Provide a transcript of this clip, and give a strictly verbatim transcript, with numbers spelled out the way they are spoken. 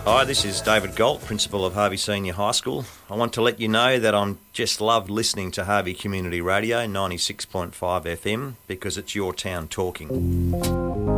Hi, this is David Galt, Principal of Harvey Senior High School. I want to let you know that I'm just loved listening to Harvey Community Radio ninety-six point five F M because it's your town talking.